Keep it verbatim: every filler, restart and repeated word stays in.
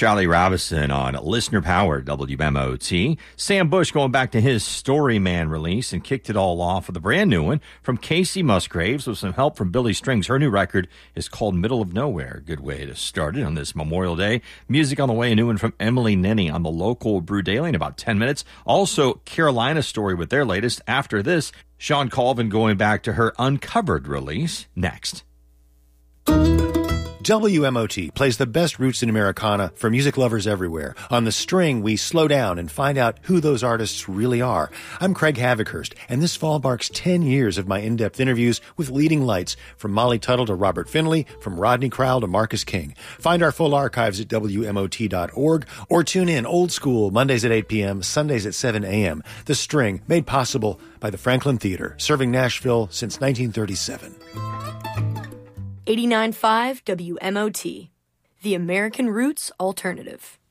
Charlie Robison on Listener Power, W M O T. Sam Bush going back to his Story Man release and kicked it all off with a brand new one from Casey Musgraves with some help from Billy Strings. Her new record is called Middle of Nowhere. Good way to start it on this Memorial Day. Music on the way, a new one from Emily Nenny on the local Brew Daily in about ten minutes. Also, Carolina Story with their latest. After this, Sean Colvin going back to her Uncovered release next. W M O T plays the best roots in Americana for music lovers everywhere. On The String, we slow down and find out who those artists really are. I'm Craig Havikhurst, and this fall marks ten years of my in-depth interviews with leading lights, from Molly Tuttle to Robert Finley, from Rodney Crowell to Marcus King. Find our full archives at W M O T dot org, or tune in old school Mondays at eight p.m., Sundays at seven a.m. The String, made possible by the Franklin Theater, serving Nashville since nineteen thirty-seven. eighty-nine point five W M O T, the American Roots Alternative.